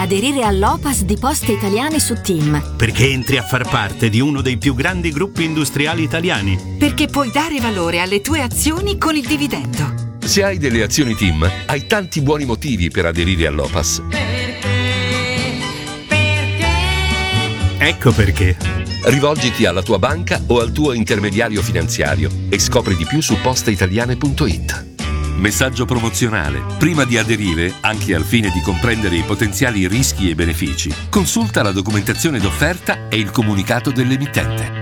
aderire all'OPAS di Poste Italiane su TIM. Perché entri a far parte di uno dei più grandi gruppi industriali italiani. Perché puoi dare valore alle tue azioni con il dividendo. Se hai delle azioni TIM, hai tanti buoni motivi per aderire all'OPAS. Ecco perché. Rivolgiti alla tua banca o al tuo intermediario finanziario e scopri di più su posteitaliane.it. Messaggio promozionale. Prima di aderire, anche al fine di comprendere i potenziali rischi e benefici, consulta la documentazione d'offerta e il comunicato dell'emittente.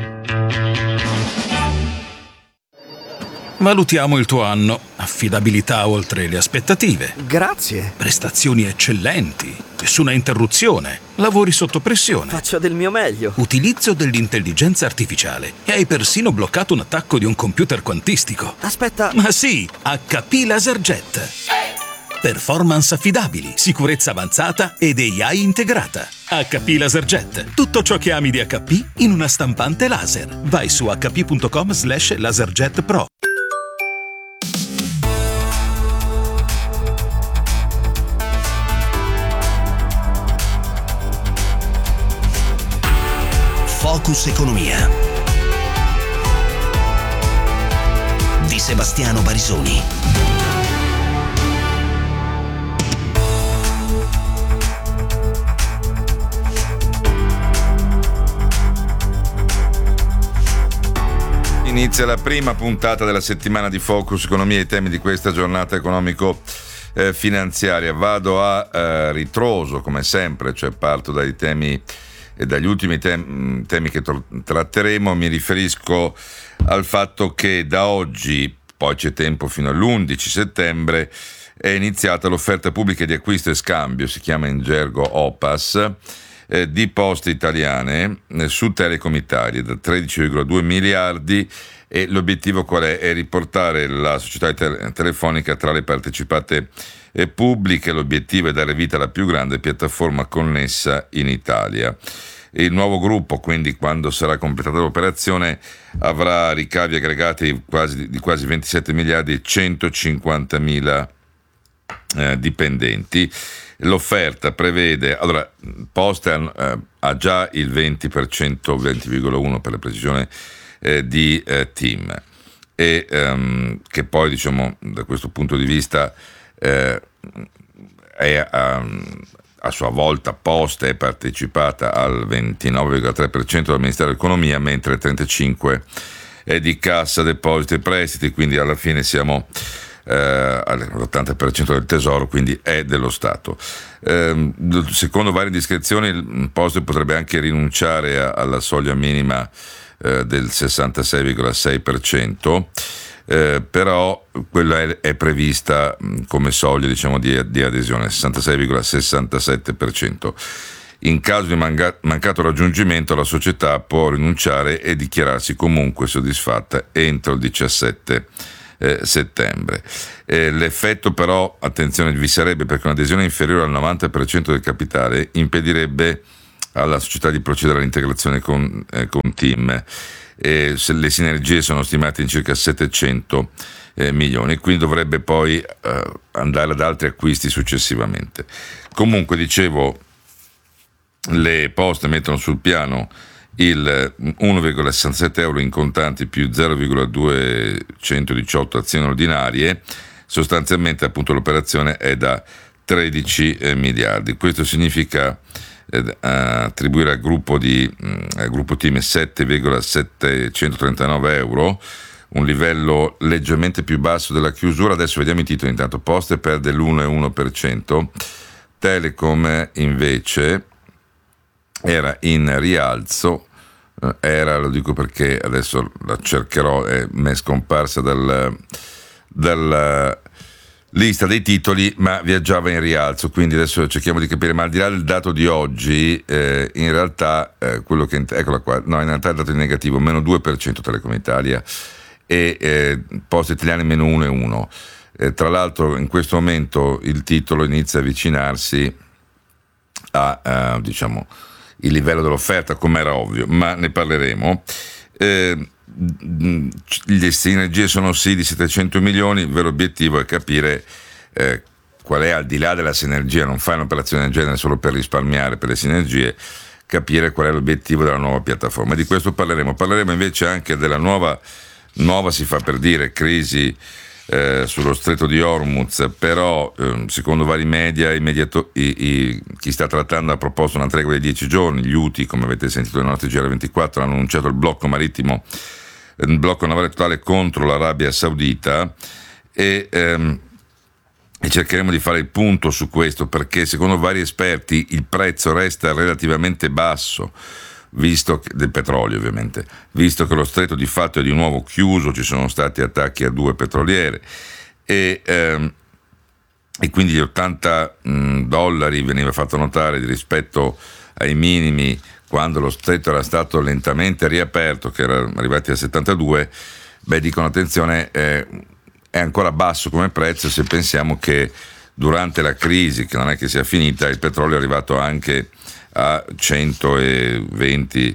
Valutiamo il tuo anno. Affidabilità oltre le aspettative. Grazie. Prestazioni eccellenti. Nessuna interruzione. Lavori sotto pressione. Faccio del mio meglio. Utilizzo dell'intelligenza artificiale. E hai persino bloccato un attacco di un computer quantistico. Aspetta. Ma sì, HP LaserJet. Performance affidabili, sicurezza avanzata ed AI integrata. HP LaserJet. Tutto ciò che ami di HP in una stampante laser. Vai su hp.com/laserjetpro. Focus Economia di Sebastiano Barisoni. Inizia la prima puntata della settimana di Focus Economia, i temi di questa giornata economico-finanziaria. Vado a ritroso, come sempre, cioè parto dai temi e dagli ultimi temi che tratteremo. Mi riferisco al fatto che da oggi, poi c'è tempo fino all'11 settembre, è iniziata l'offerta pubblica di acquisto e scambio, si chiama in gergo OPAS, di Poste Italiane su Telecom Italia da 13,2 miliardi, e l'obiettivo qual è? È riportare la società telefonica tra le partecipate pubbliche. L'obiettivo è dare vita alla più grande piattaforma connessa in Italia. Il nuovo gruppo, quindi, quando sarà completata l'operazione, avrà ricavi aggregati di quasi 27 miliardi e 150 mila dipendenti. L'offerta prevede, allora, Poste ha già il 20%, 20,1% per la precisione, di TIM, e che poi, diciamo, da questo punto di vista è a sua volta Poste è partecipata al 29,3% dal Ministero dell'Economia, mentre il 35% è di Cassa Depositi e Prestiti, quindi alla fine siamo all'80% del Tesoro, quindi è dello Stato. Secondo varie indiscrezioni, il Poste potrebbe anche rinunciare alla soglia minima del 66,6%, però quella è prevista come soglia, diciamo, di adesione, 66,67%. In caso di mancato raggiungimento, la società può rinunciare e dichiararsi comunque soddisfatta entro il 17 settembre. L'effetto, però, attenzione, vi sarebbe, perché un'adesione inferiore al 90% del capitale impedirebbe alla società di procedere all'integrazione con TIM. Le sinergie sono stimate in circa 700 milioni, quindi dovrebbe poi andare ad altri acquisti successivamente. Comunque, dicevo, le Poste mettono sul piano il 1,67 euro in contanti più 0,218 azioni ordinarie. Sostanzialmente, appunto, l'operazione è da 13 miliardi. Questo significa attribuire al gruppo TIM 7,739 euro, un livello leggermente più basso della chiusura. Adesso vediamo i titoli. Intanto Poste perde l'1,1%, Telecom invece era in rialzo, lo dico perché adesso la cercherò, mi è scomparsa dalla lista dei titoli, ma viaggiava in rialzo, quindi adesso cerchiamo di capire. Ma al di là del dato di oggi, in realtà quello che, eccola qua, no, in realtà il dato è negativo, meno 2% Telecom Italia e Poste Italiane meno 1,1%. Tra l'altro, in questo momento il titolo inizia a avvicinarsi a diciamo il livello dell'offerta, come era ovvio, ma ne parleremo. Le sinergie sono sì di 700 milioni, il vero obiettivo è capire qual è, al di là della sinergia, non fai un'operazione del genere solo per risparmiare, per le sinergie, capire qual è l'obiettivo della nuova piattaforma. Di questo parleremo invece anche della nuova si fa per dire crisi sullo stretto di Hormuz, però secondo vari media chi sta trattando ha proposto una tregua di 10 giorni. Gli Houthi, come avete sentito nei nostri GR24, hanno annunciato il blocco marittimo, il blocco navale totale contro l'Arabia Saudita, e cercheremo di fare il punto su questo, perché secondo vari esperti il prezzo resta relativamente basso, del petrolio ovviamente, visto che lo stretto di fatto è di nuovo chiuso, ci sono stati attacchi a 2 petroliere e quindi gli $80 veniva fatto notare rispetto ai minimi quando lo stretto era stato lentamente riaperto, che era arrivati a 72. Dicono attenzione, è ancora basso come prezzo se pensiamo che durante la crisi, che non è che sia finita, il petrolio è arrivato anche a $120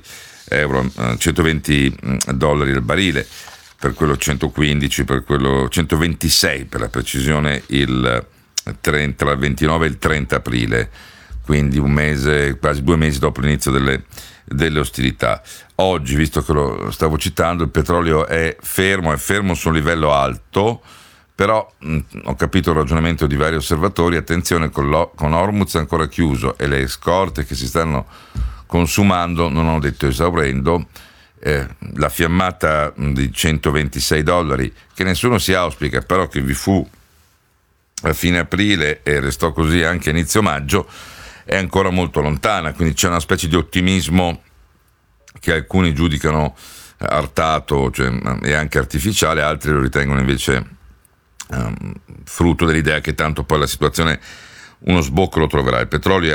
al barile, per quello 115, per quello 126 per la precisione, tra il 29 e il 30 aprile, quindi un mese, quasi 2 mesi dopo l'inizio delle ostilità. Oggi, visto che lo stavo citando, il petrolio è fermo su un livello alto, però ho capito il ragionamento di vari osservatori. Attenzione, con Hormuz ancora chiuso e le scorte che si stanno consumando, non ho detto esaurendo, la fiammata di $126 che nessuno si auspica, però che vi fu a fine aprile e restò così anche a inizio maggio, è ancora molto lontana, quindi c'è una specie di ottimismo che alcuni giudicano artato, e anche artificiale, altri lo ritengono invece frutto dell'idea che tanto poi la situazione uno sbocco lo troverà. Il petrolio è a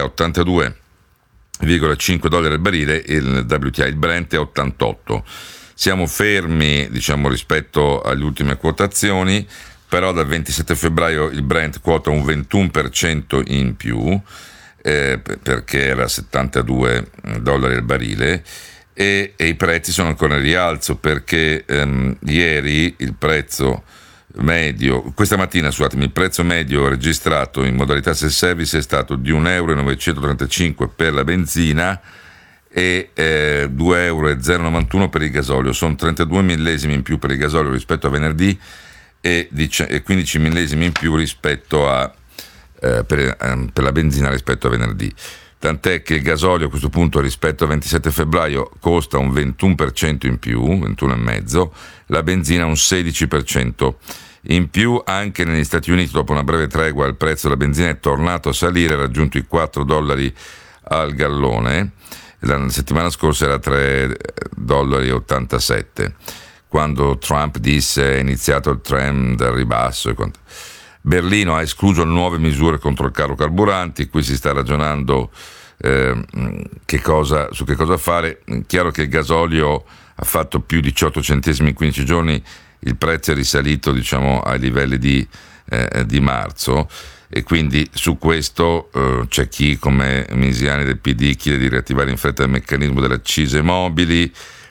$82,5 al barile, il WTI, il Brent è a 88. Siamo fermi, rispetto alle ultime quotazioni, però dal 27 febbraio il Brent quota un 21% in più, perché era a $72 al barile, e i prezzi sono ancora in rialzo, perché ieri il prezzo medio, questa mattina il prezzo medio registrato in modalità self-service è stato di €1,935 per la benzina e €2,091 per il gasolio. Sono 32 millesimi in più per il gasolio rispetto a venerdì e 15 millesimi in più rispetto per la benzina rispetto a venerdì. Tant'è che il gasolio a questo punto rispetto al 27 febbraio costa un 21% in più, 21,5%, la benzina un 16% in più. Anche negli Stati Uniti, dopo una breve tregua, il prezzo della benzina è tornato a salire, ha raggiunto i $4 al gallone. La settimana scorsa era $3,87, quando Trump disse è iniziato il trend al ribasso. Berlino ha escluso nuove misure contro il caro carburanti, qui si sta ragionando su che cosa fare. Chiaro che il gasolio ha fatto più di 18 centesimi in 15 giorni, il prezzo è risalito ai livelli di marzo, e quindi su questo c'è chi, come Misiani del PD, chiede di riattivare in fretta il meccanismo delle accise mobili,